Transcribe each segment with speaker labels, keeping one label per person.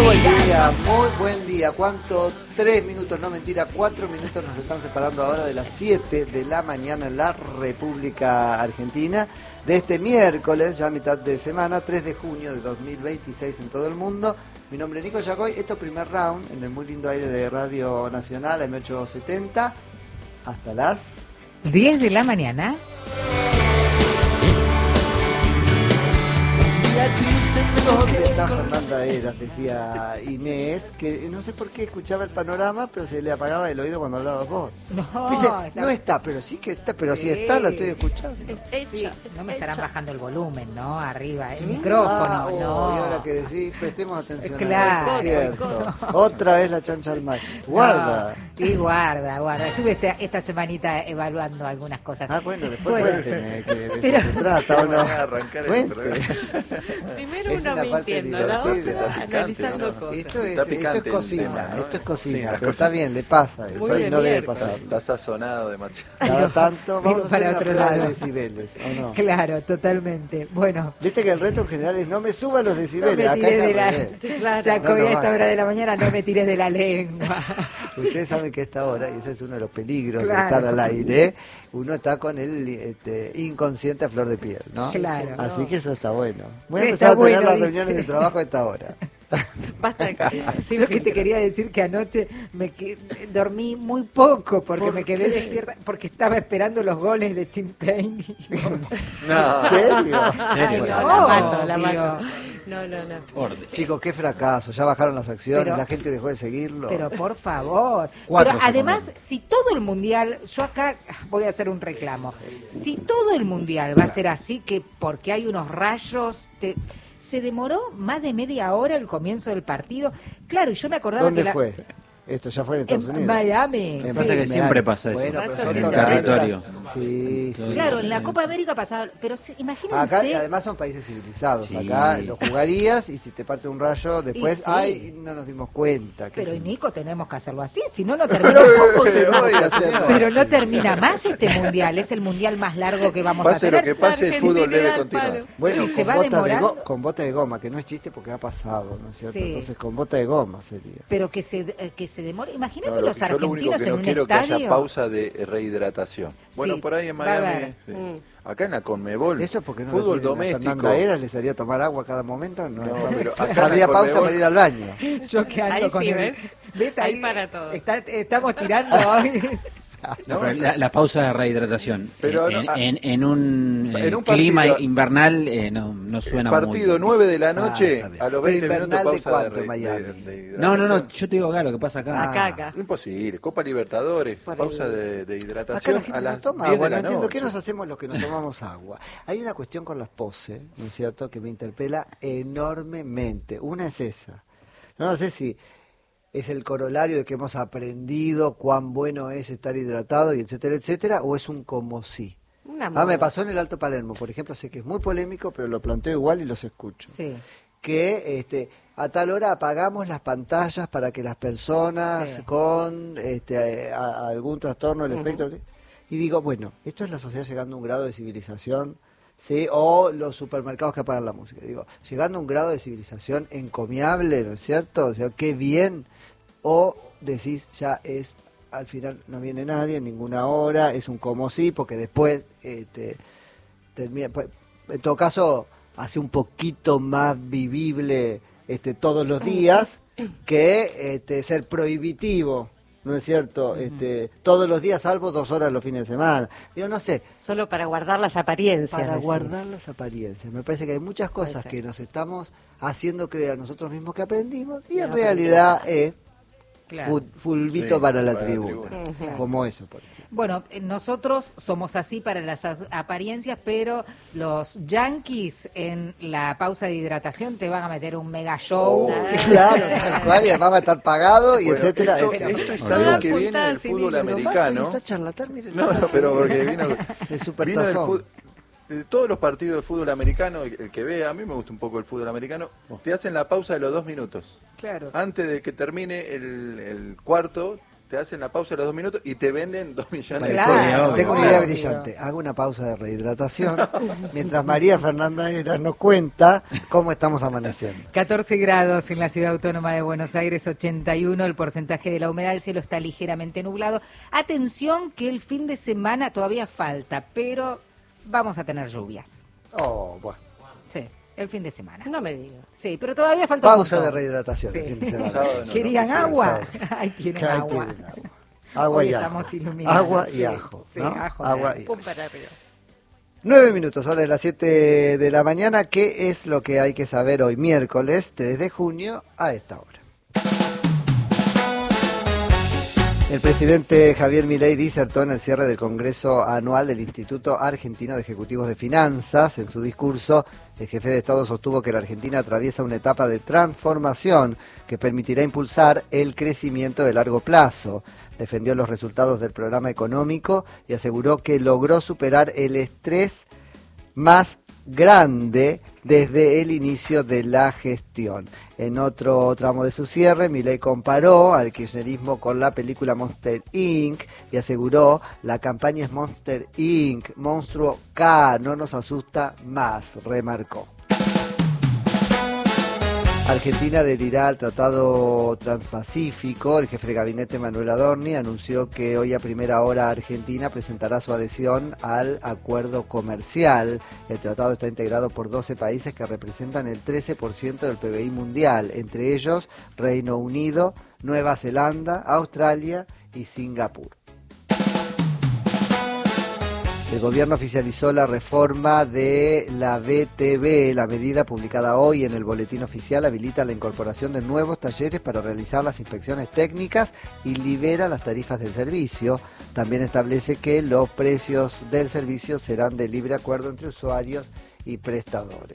Speaker 1: muy buen día. ¿Cuánto? 3 minutos, no mentira, 4 minutos nos están separando ahora de las 7 de la mañana en la República Argentina. De este miércoles, ya mitad de semana, 3 de junio de 2026 en todo el mundo. Mi nombre es Nico Yacoy, esto es primer round en el muy lindo aire de Radio Nacional, M870, hasta las
Speaker 2: 10 de la mañana.
Speaker 1: ¿Dónde está Fernanda Eras? Decía Inés, que no sé por qué escuchaba el panorama, pero se le apagaba el oído cuando hablabas vos. No está, pero sí que está, pero sí, está, la estoy escuchando.
Speaker 2: Sí, no me estarán bajando el volumen, ¿no? Arriba, el micrófono, no.
Speaker 1: Y ahora que decís, prestemos atención.
Speaker 2: Claro.
Speaker 1: Es cierto. Otra vez la chancha al mar. Guarda.
Speaker 2: No, y guarda. Estuve esta semanita evaluando algunas cosas.
Speaker 1: Bueno, después cuénteme que de eso se trata o no.
Speaker 3: Arrancar el programa.
Speaker 4: Primero uno mintiendo, la otra analizando cosas.
Speaker 1: Esto es
Speaker 3: picante
Speaker 1: cocina,
Speaker 3: el tema, ¿no?
Speaker 1: esto es cocina,
Speaker 3: Sí,
Speaker 1: pero está bien, le pasa eso,
Speaker 4: Muy
Speaker 1: y no debe
Speaker 4: miércoles.
Speaker 1: pasar.
Speaker 3: Está sazonado demasiado.
Speaker 1: Cada tanto vamos a
Speaker 2: para
Speaker 1: hacer una
Speaker 2: otro
Speaker 1: prueba de
Speaker 2: lado.
Speaker 1: decibeles, ¿o no?
Speaker 2: Claro, totalmente. Bueno,
Speaker 1: Viste que el reto en general es no me suba los
Speaker 2: no
Speaker 1: decibeles,
Speaker 2: me
Speaker 1: acá
Speaker 2: tiré
Speaker 1: es al
Speaker 2: de la...
Speaker 1: revés.
Speaker 4: Claro.
Speaker 2: Jacobi,
Speaker 1: No,
Speaker 2: a esta
Speaker 1: va.
Speaker 2: hora de la mañana no me tiré de la lengua.
Speaker 1: Ustedes saben que a esta hora, y ese es uno de los peligros
Speaker 2: Claro.
Speaker 1: de estar al aire, uno está con el inconsciente a flor de piel, ¿no?
Speaker 2: Claro.
Speaker 1: Así que eso está bueno. Voy a
Speaker 2: Está
Speaker 1: empezar a tener
Speaker 2: bueno,
Speaker 1: las
Speaker 2: dice.
Speaker 1: reuniones de trabajo a esta hora.
Speaker 4: Basta de cosas.
Speaker 2: Yo que te quería decir que anoche dormí muy poco porque
Speaker 1: ¿Por
Speaker 2: me quedé
Speaker 1: qué?
Speaker 2: despierta porque estaba esperando los goles de Tim Payne.
Speaker 3: No.
Speaker 1: ¿En serio?
Speaker 4: Ay, no, la mato. No.
Speaker 1: Chicos, qué fracaso, ya bajaron las acciones,
Speaker 2: Pero-
Speaker 1: la gente dejó de seguirlo.
Speaker 2: Pero por favor.
Speaker 5: Cuatro
Speaker 2: Pero
Speaker 5: se
Speaker 2: además,
Speaker 5: ponen.
Speaker 2: si todo el mundial, yo acá voy a hacer un reclamo. Si todo el mundial va a ser así, que porque hay unos rayos, se demoró más de media hora el comienzo del partido. Claro, y yo me acordaba
Speaker 1: ¿Dónde
Speaker 2: que
Speaker 1: fue? Esto ya fue en Estados
Speaker 2: en
Speaker 1: Unidos.
Speaker 2: Miami.
Speaker 1: Me
Speaker 5: Pasa
Speaker 1: parece
Speaker 5: que
Speaker 1: me
Speaker 5: siempre
Speaker 1: da-
Speaker 5: pasa eso.
Speaker 1: Bueno, pero son
Speaker 4: En el
Speaker 1: torneos.
Speaker 5: territorio.
Speaker 1: Sí, sí.
Speaker 2: Claro, en la Copa América pasaba, pero imagínense.
Speaker 1: Acá además son países civilizados,
Speaker 5: Sí.
Speaker 1: acá lo jugarías y si te parte un rayo después,
Speaker 2: sí.
Speaker 1: ay, no nos dimos cuenta. qué
Speaker 2: Pero
Speaker 1: sé yo.
Speaker 2: Nico, tenemos que hacerlo así, si no, no termina.
Speaker 1: ¿Cómo tenemos que hacerlo
Speaker 2: Pero
Speaker 1: así?
Speaker 2: no termina más este mundial, es el mundial más largo que vamos
Speaker 3: Pase
Speaker 2: a
Speaker 3: lo
Speaker 2: tener.
Speaker 3: que pase, el fútbol debe
Speaker 4: Argentina al
Speaker 3: continuar.
Speaker 4: palo.
Speaker 1: Bueno,
Speaker 2: Sí, se
Speaker 1: con,
Speaker 2: va
Speaker 1: bota de
Speaker 2: demorando.
Speaker 1: con bota de goma, que no es chiste porque ha pasado, ¿no es cierto?
Speaker 2: Sí.
Speaker 1: Entonces con bota de goma sería.
Speaker 2: Pero que se demore. Imagínate
Speaker 3: No,
Speaker 2: los
Speaker 3: yo lo único
Speaker 2: argentinos
Speaker 3: que
Speaker 2: en
Speaker 3: no
Speaker 2: un
Speaker 3: quiero que
Speaker 2: estadio.
Speaker 3: haya pausa de rehidratación. Bueno,
Speaker 2: Sí,
Speaker 3: por ahí en
Speaker 2: va a
Speaker 3: Miami,
Speaker 2: haber.
Speaker 3: sí. Acá en la Conmebol,
Speaker 1: Eso es porque no
Speaker 3: fútbol
Speaker 1: lo tienen a
Speaker 3: doméstico.
Speaker 1: Fernanda Eras, les haría tomar agua a cada momento. No,
Speaker 3: No, pero acá
Speaker 1: habría
Speaker 3: en
Speaker 1: pausa
Speaker 3: Conmebol-
Speaker 1: para ir al baño.
Speaker 2: Yo que ando
Speaker 4: Ahí
Speaker 2: con
Speaker 4: sí,
Speaker 2: el-
Speaker 4: ¿ves?
Speaker 2: ¿Ves?
Speaker 4: Ahí
Speaker 2: Ahí
Speaker 4: para todo.
Speaker 2: Estamos tirando hoy.
Speaker 5: No, pero la pausa de rehidratación
Speaker 3: Pero
Speaker 5: en un
Speaker 3: en un
Speaker 5: clima
Speaker 3: partido-
Speaker 5: invernal no suena
Speaker 3: Partido
Speaker 5: muy...
Speaker 3: 9 de la noche,
Speaker 5: está bien.
Speaker 3: a los 20
Speaker 1: Pero
Speaker 3: minutos
Speaker 1: invernal de
Speaker 3: pausa
Speaker 1: cuánto,
Speaker 3: de
Speaker 1: Miami.
Speaker 5: No,
Speaker 3: hidratación.
Speaker 5: yo te digo acá lo que pasa acá.
Speaker 4: Acá.
Speaker 3: Imposible. Copa Libertadores,
Speaker 4: Por
Speaker 3: pausa
Speaker 4: el-
Speaker 3: de
Speaker 1: Acá
Speaker 3: hidratación
Speaker 1: la gente
Speaker 3: a
Speaker 1: no
Speaker 3: las
Speaker 1: toma
Speaker 3: 10
Speaker 1: agua,
Speaker 3: de
Speaker 1: no
Speaker 3: la
Speaker 1: entiendo
Speaker 3: noche.
Speaker 1: qué nos hacemos los que no tomamos agua. Hay una cuestión con las poses, ¿no es cierto?, que me interpela enormemente. Una es esa. No sé si es el corolario de que hemos aprendido cuán bueno es estar hidratado y etcétera, etcétera, o es un como sí.
Speaker 4: Una
Speaker 1: Me
Speaker 4: moda.
Speaker 1: pasó en el Alto Palermo, por ejemplo, sé que es muy polémico, pero lo planteo igual y los escucho.
Speaker 2: Sí.
Speaker 1: Que a tal hora apagamos las pantallas para que las personas
Speaker 2: Sí.
Speaker 1: con algún trastorno del espectro, y digo, bueno, esto es la sociedad llegando a un grado de civilización, ¿sí? O los supermercados que apagan la música, digo, llegando a un grado de civilización encomiable, ¿no es cierto? O sea, qué bien, o decís, ya es, al final no viene nadie en ninguna hora, es un como sí, porque después termina, pues, en todo caso hace un poquito más vivible todos los días que ser prohibitivo, ¿no es cierto? Todos los días, salvo 2 horas los fines de semana. Digo, no sé,
Speaker 4: Solo para guardar las apariencias.
Speaker 1: para
Speaker 4: decís.
Speaker 1: guardar las apariencias. Me parece que hay muchas
Speaker 4: Puede
Speaker 1: cosas
Speaker 4: ser.
Speaker 1: que nos estamos haciendo creer nosotros mismos que aprendimos y
Speaker 2: Ya
Speaker 1: en realidad es
Speaker 2: Claro.
Speaker 1: fulbito
Speaker 3: Sí,
Speaker 1: para la
Speaker 3: para la
Speaker 1: tribuna,
Speaker 4: tribuna.
Speaker 1: como eso, por ejemplo.
Speaker 2: Bueno, nosotros somos así para las apariencias, pero los yankees en la pausa de hidratación te van a meter un mega show.
Speaker 1: Claro, tal cual, y además va a estar pagado y
Speaker 3: Bueno,
Speaker 1: etcétera.
Speaker 3: esto es
Speaker 4: No
Speaker 3: algo
Speaker 4: da
Speaker 3: que viene
Speaker 4: puntada
Speaker 3: del
Speaker 4: sin
Speaker 3: fútbol
Speaker 4: hilo.
Speaker 3: americano.
Speaker 1: Está charlatán, miren.
Speaker 3: No, pero porque vino
Speaker 1: El
Speaker 3: del
Speaker 1: supertazón.
Speaker 3: fútbol. De todos los partidos de fútbol americano, el que vea, a mí me gusta un poco el fútbol americano, te hacen la pausa de los 2 minutos.
Speaker 2: Claro.
Speaker 3: Antes de que termine el cuarto, te hacen la pausa de los 2 minutos y te venden 2 millones de
Speaker 2: Claro,
Speaker 3: cosas.
Speaker 1: Tengo una idea brillante. Hago una pausa de rehidratación mientras María Fernanda Era nos cuenta cómo estamos amaneciendo.
Speaker 2: 14 grados en la Ciudad Autónoma de Buenos Aires, 81 el porcentaje de la humedad, el cielo está ligeramente nublado. Atención que el fin de semana todavía falta, pero vamos a tener lluvias.
Speaker 1: Oh, bueno.
Speaker 2: Sí, el fin de semana.
Speaker 4: No me digas.
Speaker 2: Sí, pero todavía falta un
Speaker 1: Pausa de
Speaker 2: montón.
Speaker 1: rehidratación.
Speaker 2: Sí.
Speaker 1: el fin de semana.
Speaker 3: Sábado no,
Speaker 2: ¿Querían
Speaker 3: sí,
Speaker 2: agua?
Speaker 1: sábado.
Speaker 2: Ahí tienen
Speaker 1: Ahí
Speaker 2: agua.
Speaker 1: tienen agua. Agua
Speaker 2: Hoy
Speaker 1: y ajo.
Speaker 2: estamos iluminados.
Speaker 1: Agua y
Speaker 2: Sí,
Speaker 1: ajo.
Speaker 2: sí,
Speaker 1: ¿no?
Speaker 2: ajo.
Speaker 1: Agua y
Speaker 4: Pum para arriba.
Speaker 1: 9 minutos, ahora de las 7 de la mañana. ¿Qué es lo que hay que saber hoy, miércoles 3 de junio, a esta hora? El presidente Javier Milei disertó en el cierre del Congreso Anual del Instituto Argentino de Ejecutivos de Finanzas. En su discurso, el jefe de Estado sostuvo que la Argentina atraviesa una etapa de transformación que permitirá impulsar el crecimiento de largo plazo. Defendió los resultados del programa económico y aseguró que logró superar el estrés más grande desde el inicio de la gestión. En otro tramo de su cierre, Milei comparó al kirchnerismo con la película Monster Inc. y aseguró: la campaña es Monster Inc., monstruo K, no nos asusta más, remarcó. Argentina adherirá al Tratado Transpacífico. El jefe de gabinete Manuel Adorni anunció que hoy a primera hora Argentina presentará su adhesión al acuerdo comercial. El tratado está integrado por 12 países que representan el 13% del PBI mundial, entre ellos Reino Unido, Nueva Zelanda, Australia y Singapur. El gobierno oficializó la reforma de la BTV. La medida publicada hoy en el boletín oficial habilita la incorporación de nuevos talleres para realizar las inspecciones técnicas y libera las tarifas del servicio. También establece que los precios del servicio serán de libre acuerdo entre usuarios y prestadores.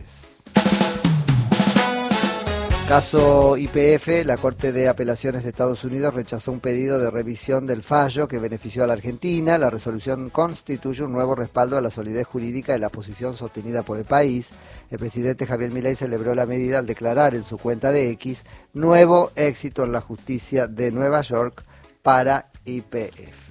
Speaker 1: Caso YPF, la Corte de Apelaciones de Estados Unidos rechazó un pedido de revisión del fallo que benefició a la Argentina. La resolución constituye un nuevo respaldo a la solidez jurídica de la posición sostenida por el país. El presidente Javier Milei celebró la medida al declarar en su cuenta de X: nuevo éxito en la justicia de Nueva York para YPF.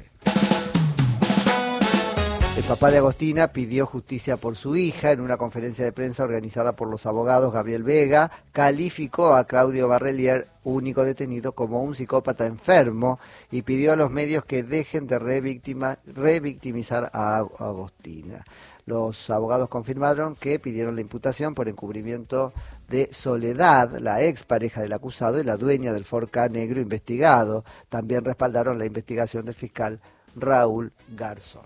Speaker 1: El papá de Agostina pidió justicia por su hija. En una conferencia de prensa organizada por los abogados, Gabriel Vega calificó a Claudio Barrelier, único detenido, como un psicópata enfermo y pidió a los medios que dejen de revictimizar a Agostina. Los abogados confirmaron que pidieron la imputación por encubrimiento de Soledad, la expareja del acusado y la dueña del Ford Ka negro investigado. También respaldaron la investigación del fiscal Raúl Garzón.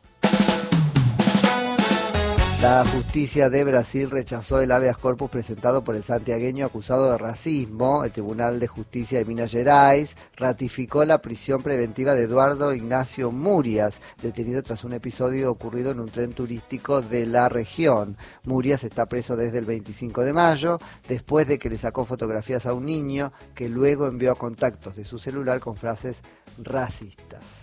Speaker 1: La justicia de Brasil rechazó el habeas corpus presentado por el santiagueño acusado de racismo. El Tribunal de Justicia de Minas Gerais ratificó la prisión preventiva de Eduardo Ignacio Murias, detenido tras un episodio ocurrido en un tren turístico de la región. Murias está preso desde el 25 de mayo, después de que le sacó fotografías a un niño que luego envió a contactos de su celular con frases racistas.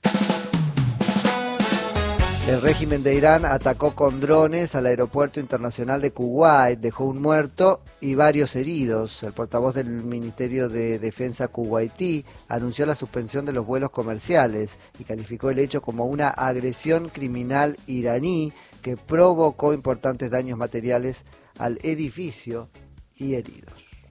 Speaker 1: El régimen de Irán atacó con drones al aeropuerto internacional de Kuwait, dejó un muerto y varios heridos. El portavoz del Ministerio de Defensa kuwaití anunció la suspensión de los vuelos comerciales y calificó el hecho como una agresión criminal iraní que provocó importantes daños materiales al edificio y heridos.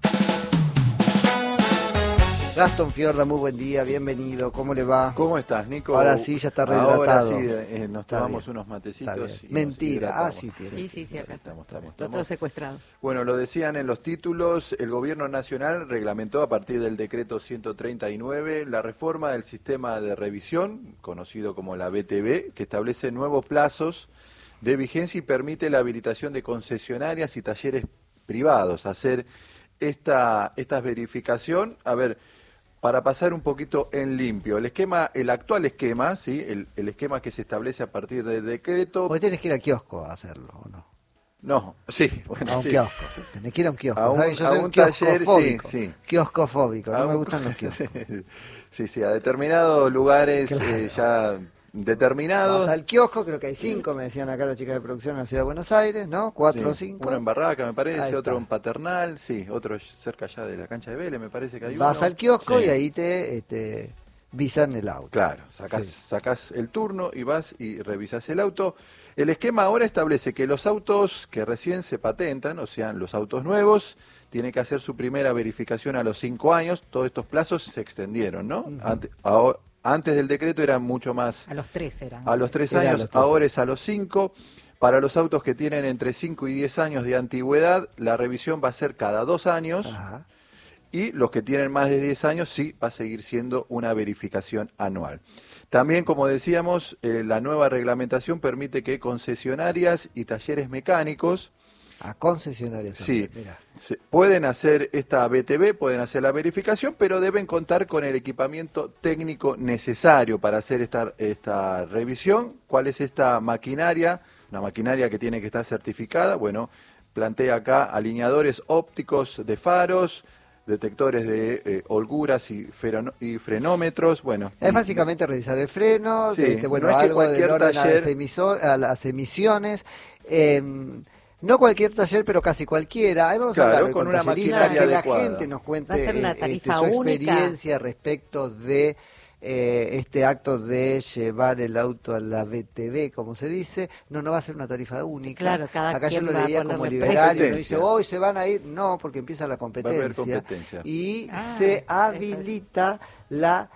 Speaker 1: Gastón Fiorda, muy buen día, bienvenido, ¿cómo le va?
Speaker 3: ¿Cómo estás, Nico?
Speaker 1: Ahora sí, ya está rehidratado.
Speaker 3: Ahora sí, nos
Speaker 1: Está
Speaker 3: tomamos
Speaker 1: bien.
Speaker 3: unos matecitos. Y
Speaker 1: Mentira,
Speaker 3: nos
Speaker 1: sí tiene.
Speaker 4: Sí, acá
Speaker 3: estamos.
Speaker 4: Todo secuestrado.
Speaker 3: Bueno, lo decían en los títulos, el gobierno nacional reglamentó a partir del decreto 139 la reforma del sistema de revisión, conocido como la BTV, que establece nuevos plazos de vigencia y permite la habilitación de concesionarias y talleres privados. Hacer esta verificación, para pasar un poquito en limpio, el actual esquema, ¿sí? El esquema que se establece a partir del decreto.
Speaker 1: Hoy tenés que ir al kiosco a hacerlo, ¿o no?
Speaker 3: No, sí, bueno,
Speaker 1: a un
Speaker 3: sí.
Speaker 1: kiosco, tenés que ir a un kiosco.
Speaker 3: A un,
Speaker 1: ¿sabes? Yo soy
Speaker 3: a un taller,
Speaker 1: kioscofóbico,
Speaker 3: sí.
Speaker 1: Kioscofóbico, no me gustan los kioscos.
Speaker 3: Sí, a determinados lugares
Speaker 1: Claro.
Speaker 3: ya determinados.
Speaker 1: Vas al kiosco, creo que hay 5, me decían acá las chicas de producción en la ciudad de Buenos Aires, ¿no? 4 o
Speaker 3: Sí,
Speaker 1: 5.
Speaker 3: uno en Barraca, me
Speaker 1: Ahí
Speaker 3: parece,
Speaker 1: está.
Speaker 3: otro en Paternal, sí, otro cerca ya de la cancha de Vélez, me parece que hay
Speaker 1: Vas
Speaker 3: uno.
Speaker 1: al kiosco
Speaker 3: Sí.
Speaker 1: y ahí te visan el auto.
Speaker 3: Claro, sacás el turno y vas y revisas el auto. El esquema ahora establece que los autos que recién se patentan, o sea, los autos nuevos, tienen que hacer su primera verificación a los 5 años. Todos estos plazos se extendieron, ¿no? Antes del decreto eran mucho más.
Speaker 2: A los 3 eran.
Speaker 3: A los 3 años, ahora es a los 5. Para los autos que tienen entre 5 y 10 años de antigüedad, la revisión va a ser cada 2 años.
Speaker 1: Ajá.
Speaker 3: Y los que tienen más de 10 años, sí, va a seguir siendo una verificación anual. También, como decíamos, la nueva reglamentación permite que concesionarias y talleres mecánicos...
Speaker 1: A concesionarias
Speaker 3: también,
Speaker 1: sí,
Speaker 3: pueden hacer esta BTV, pueden hacer la verificación, pero deben contar con el equipamiento técnico necesario para hacer esta revisión. ¿Cuál es esta maquinaria? Una maquinaria que tiene que estar certificada. Bueno, plantea acá alineadores ópticos de faros, detectores de holguras y frenómetros. Bueno,
Speaker 1: es básicamente revisar el freno,
Speaker 3: sí,
Speaker 1: bueno,
Speaker 3: no es que
Speaker 1: algo
Speaker 3: cualquier
Speaker 1: del orden
Speaker 3: taller...
Speaker 1: a las emisiones. No cualquier taller, pero casi cualquiera. Ahí vamos a hablar
Speaker 3: con
Speaker 1: una
Speaker 3: maquinaria
Speaker 1: que la
Speaker 3: adecuada.
Speaker 1: gente nos cuente
Speaker 4: Va a ser una tarifa
Speaker 1: su
Speaker 4: única.
Speaker 1: experiencia respecto de este acto de llevar el auto a la BTV, como se dice. No va a ser una tarifa única.
Speaker 4: Claro,
Speaker 1: Acá yo
Speaker 4: quien
Speaker 1: lo
Speaker 4: va a
Speaker 1: leía como
Speaker 4: ponerle
Speaker 1: liberal y uno
Speaker 3: precio.
Speaker 1: dice, hoy se van a ir. No, porque empieza la competencia.
Speaker 3: Va a haber competencia.
Speaker 1: Y se habilita la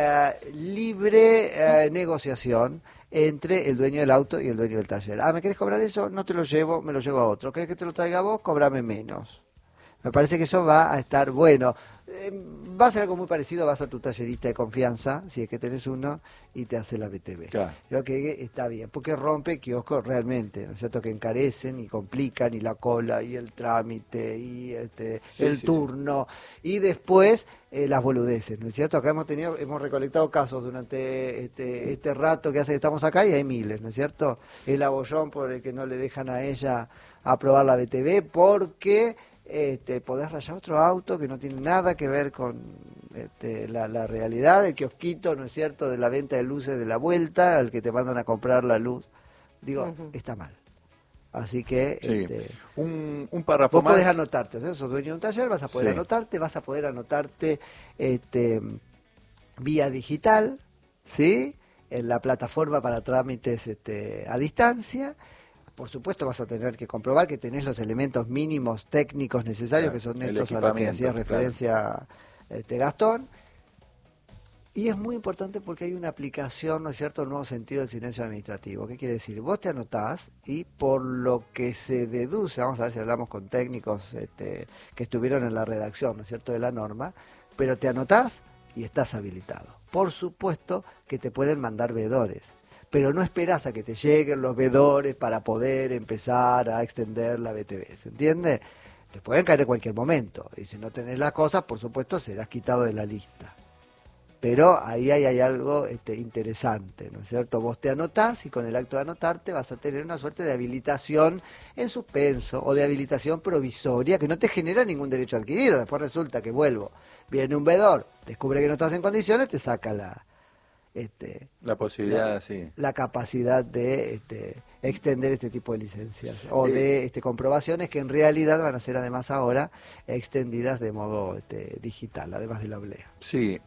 Speaker 1: libre negociación entre el dueño del auto y el dueño del taller. ¿Me querés cobrar eso? No te lo llevo, me lo llevo a otro. ¿Querés que te lo traiga a vos? Cóbrame menos. Me parece que eso va a estar bueno. Va a ser algo muy parecido, vas a tu tallerista de confianza, si es que tenés uno, y te hace la BTV.
Speaker 3: Claro.
Speaker 1: Creo que está bien, porque rompe kioscos realmente, ¿no es cierto? Que encarecen y complican, y la cola, y el trámite, y el turno, y después las boludeces, ¿no es cierto? Acá hemos recolectado casos durante este rato que hace que estamos acá, y hay miles, ¿no es cierto? El abollón por el que no le dejan a ella aprobar la BTV, porque... podés rayar otro auto que no tiene nada que ver con la realidad, el kiosquito, ¿no es cierto?, de la venta de luces de la vuelta, al que te mandan a comprar la luz. Digo, está mal. Así que...
Speaker 3: un párrafo
Speaker 1: vos
Speaker 3: más.
Speaker 1: podés anotarte, o sea, sos dueño de un taller, vas a poder anotarte vía digital, ¿sí?, en la plataforma para trámites a distancia. Por supuesto vas a tener que comprobar que tenés los elementos mínimos técnicos necesarios, que son estos a los que hacía referencia Gastón. Y es muy importante porque hay una aplicación, ¿no es cierto?, el nuevo sentido del silencio administrativo. ¿Qué quiere decir? Vos te anotás y por lo que se deduce, vamos a ver si hablamos con técnicos que estuvieron en la redacción, ¿no es cierto?, de la norma, pero te anotás y estás habilitado. Por supuesto que te pueden mandar veedores, pero no esperás a que te lleguen los veedores para poder empezar a extender la BTV, ¿se entiende? Te pueden caer en cualquier momento, y si no tenés las cosas, por supuesto, serás quitado de la lista. Pero ahí hay algo interesante, ¿no es cierto? Vos te anotás y con el acto de anotarte vas a tener una suerte de habilitación en suspenso o de habilitación provisoria que no te genera ningún derecho adquirido. Después resulta que viene un veedor, descubre que no estás en condiciones, te saca la
Speaker 3: posibilidad,
Speaker 1: la capacidad de extender este tipo de licencias o de comprobaciones que en realidad van a ser además ahora extendidas de modo digital, además de la oblea.
Speaker 3: Sí,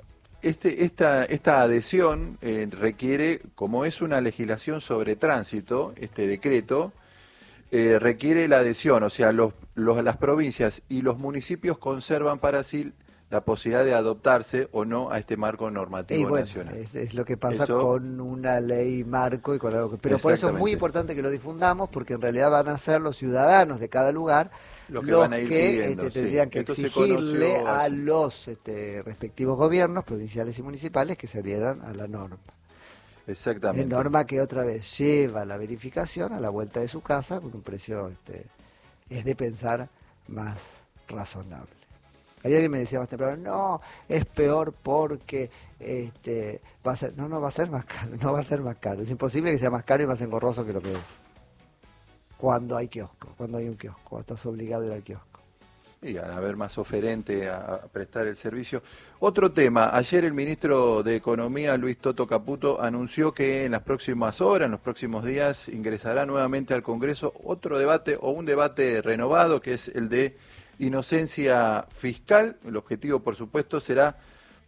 Speaker 3: esta adhesión requiere, como es una legislación sobre tránsito, este decreto requiere la adhesión, o sea, las provincias y los municipios conservan para sí la posibilidad de adoptarse o no a este marco normativo nacional.
Speaker 1: Es lo que pasa con una ley marco y con algo pero por eso es muy importante que lo difundamos, porque en realidad van a ser los ciudadanos de cada lugar los que tendrían que exigirle a los respectivos gobiernos provinciales y municipales que se adhieran a la norma.
Speaker 3: Exactamente.
Speaker 1: Norma que otra vez lleva la verificación a la vuelta de su casa con un precio es de pensar más razonable. Ayer alguien me decía más temprano, no, es peor porque va a ser, no va a ser más caro, no va a ser más caro. Es imposible que sea más caro y más engorroso que lo que es. Cuando hay kiosco, cuando hay un kiosco, estás obligado a ir al kiosco.
Speaker 3: Y al haber más oferente a prestar el servicio. Otro tema, ayer el ministro de Economía, Luis Toto Caputo, anunció que en las próximas horas, en los próximos días, ingresará nuevamente al Congreso otro debate o un debate renovado, que es el de inocencia fiscal. El objetivo, por supuesto, será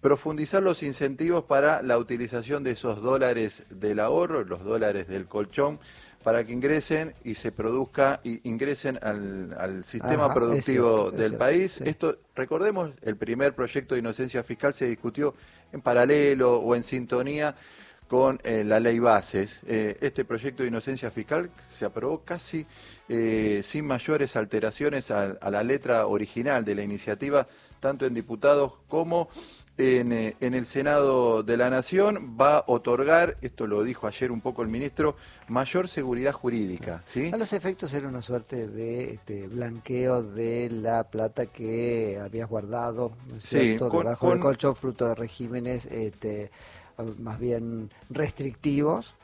Speaker 3: profundizar los incentivos para la utilización de esos dólares del ahorro, los dólares del colchón, para que ingresen y se produzca y ingresen al sistema productivo del país. Sí. Esto, recordemos, el primer proyecto de inocencia fiscal se discutió en paralelo o en sintonía con la ley bases. Este proyecto de inocencia fiscal se aprobó casi sin mayores alteraciones a la letra original de la iniciativa, tanto en diputados como en el Senado de la Nación. Va a otorgar, esto lo dijo ayer un poco el ministro, mayor seguridad jurídica, ¿sí? A
Speaker 1: los efectos era una suerte de blanqueo de la plata que habías guardado, ¿no es cierto?, debajo del colchón, fruto de regímenes más bien restrictivos,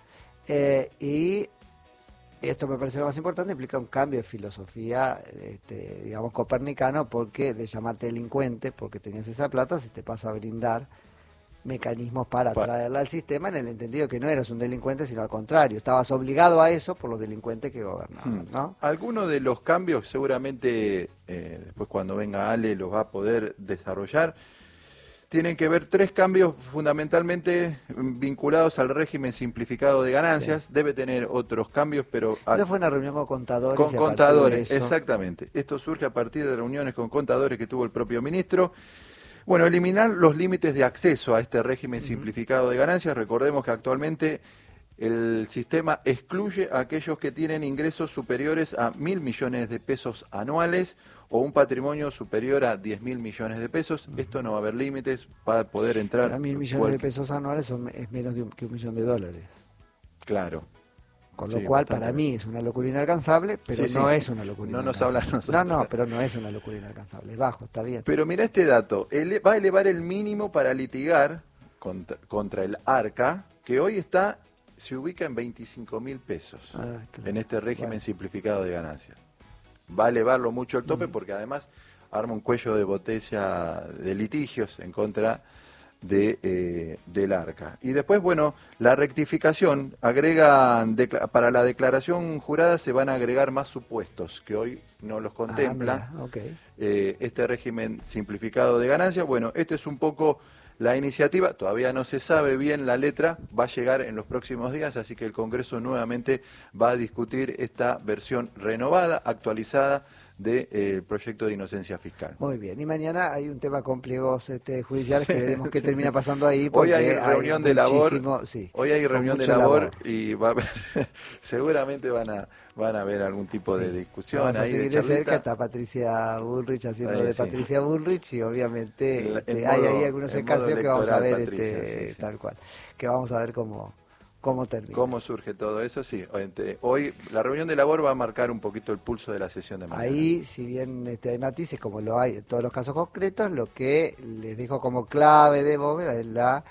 Speaker 1: y esto me parece lo más importante, implica un cambio de filosofía, digamos, copernicano, porque de llamarte delincuente, porque tenías esa plata, se te pasa a brindar mecanismos para traerla al sistema, en el entendido que no eras un delincuente, sino al contrario, estabas obligado a eso por los delincuentes que gobernaban, ¿no?
Speaker 3: Algunos de los cambios, seguramente, después cuando venga Ale los va a poder desarrollar. Tienen que ver 3 cambios fundamentalmente vinculados al régimen simplificado de ganancias. Sí. Debe tener otros cambios, pero...
Speaker 1: Esto fue una reunión con contadores.
Speaker 3: Con contadores, exactamente. Esto surge a partir de reuniones con contadores que tuvo el propio ministro. Bueno, eliminar los límites de acceso a este régimen simplificado de ganancias. Recordemos que actualmente el sistema excluye a aquellos que tienen ingresos superiores a 1.000 millones de pesos anuales o un patrimonio superior a 10.000 millones de pesos. Esto no va a haber límites, va a poder entrar...
Speaker 1: 1.000 millones de pesos anuales es menos que $1 millón.
Speaker 3: Claro.
Speaker 1: Con lo cual, para mí, es una locura inalcanzable, pero no es una locura
Speaker 3: inalcanzable. No nos habla nosotros.
Speaker 1: No, pero no es una locura inalcanzable. Es bajo, está bien.
Speaker 3: Pero mira este dato. Va a elevar el mínimo para litigar contra el ARCA, que hoy se ubica en 25.000 pesos claro. En este régimen simplificado de ganancias. Va a elevarlo mucho el tope porque además arma un cuello de botella de litigios en contra del ARCA. Y después, bueno, la rectificación, para la declaración jurada se van a agregar más supuestos que hoy no los contempla. Este régimen simplificado de ganancias, bueno, este es un poco la iniciativa, todavía no se sabe bien la letra, va a llegar en los próximos días, así que el Congreso nuevamente va a discutir esta versión renovada, actualizada del proyecto de inocencia fiscal.
Speaker 1: Muy bien, y mañana hay un tema con pliegos judiciales que veremos qué termina pasando ahí.
Speaker 3: Hoy hay reunión de labor, hoy hay reunión de labor y va a haber, seguramente van a haber algún tipo de discusión.
Speaker 1: Vamos ahí a seguir de cerca, está Patricia Bullrich haciendo de Patricia Bullrich y obviamente hay ahí algunos escarceos que vamos a ver Patricia, tal cual, que vamos a ver cómo termina.
Speaker 3: ¿Cómo surge todo eso? Sí, hoy la reunión de labor va a marcar un poquito el pulso de la sesión de mañana.
Speaker 1: Ahí, si bien hay matices, como lo hay en todos los casos concretos, lo que les dejo como clave de bóveda es la,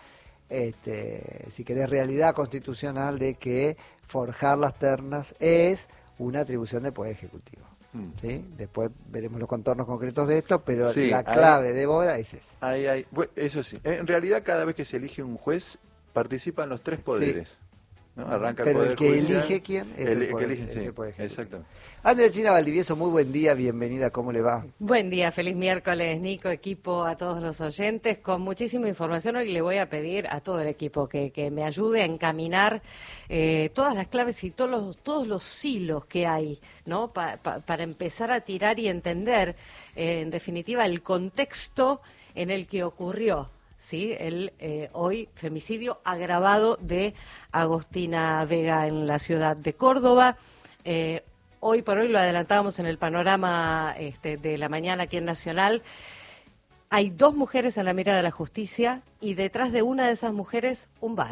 Speaker 1: si querés, realidad constitucional de que forjar las ternas es una atribución del Poder Ejecutivo. ¿Sí? Después veremos los contornos concretos de esto, pero la clave de bóveda es esa.
Speaker 3: Bueno, eso sí, en realidad cada vez que se elige un juez participan los 3 poderes. ¿No? Arranca
Speaker 1: pero
Speaker 3: el Poder Judicial.
Speaker 1: Elige quién es el poder,
Speaker 3: que elige,
Speaker 1: el poder
Speaker 3: exactamente.
Speaker 1: Andrea China Valdivieso, muy buen día, bienvenida, ¿cómo le va?
Speaker 4: Buen día, feliz miércoles, Nico, equipo, a todos los oyentes, con muchísima información. Hoy le voy a pedir a todo el equipo que me ayude a encaminar todas las claves y todos los hilos que hay, ¿no? Para empezar a tirar y entender, en definitiva, el contexto en el que ocurrió. Sí, el hoy femicidio agravado de Agostina Vega en la ciudad de Córdoba. Hoy por hoy lo adelantábamos en el panorama de la mañana aquí en Nacional. Hay 2 mujeres en la mira de la justicia y detrás de una de esas mujeres un bar.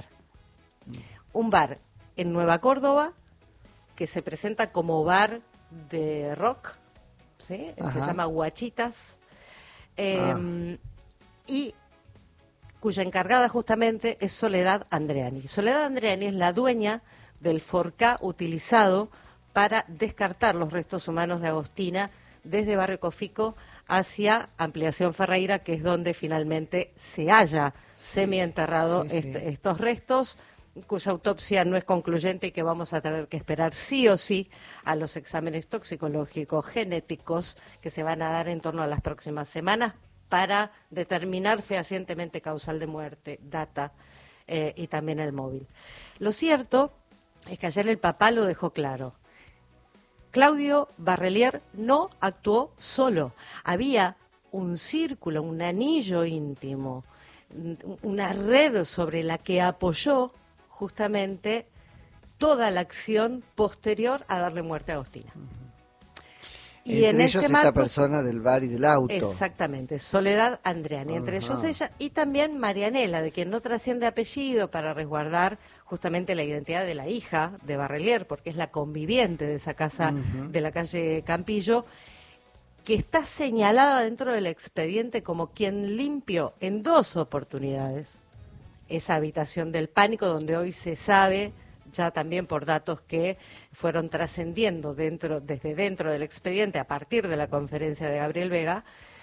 Speaker 4: Un bar en Nueva Córdoba que se presenta como bar de rock, ¿sí? Se llama Guachitas. Y cuya encargada justamente es Soledad Andreani. Soledad Andreani es la dueña del forcá utilizado para descartar los restos humanos de Agostina desde Barrio Cofico hacia Ampliación Ferreira, que es donde finalmente se halla semienterrado estos restos, cuya autopsia no es concluyente y que vamos a tener que esperar sí o sí a los exámenes toxicológicos, genéticos, que se van a dar en torno a las próximas semanas para determinar fehacientemente causal de muerte, data y también el móvil. Lo cierto es que ayer el papá lo dejó claro. Claudio Barrelier no actuó solo. Había un círculo, un anillo íntimo, una red sobre la que apoyó justamente toda la acción posterior a darle muerte a Agostina.
Speaker 1: Y entre ellos esta persona del bar y del auto.
Speaker 4: Exactamente, Soledad Andreani, entre ellos ella, y también Marianela, de quien no trasciende apellido para resguardar justamente la identidad de la hija de Barrelier, porque es la conviviente de esa casa de la calle Campillo, que está señalada dentro del expediente como quien limpió en 2 oportunidades esa habitación del pánico, donde hoy se sabe, ya también por datos que fueron trascendiendo desde dentro del expediente a partir de la conferencia de Gabriel Vega,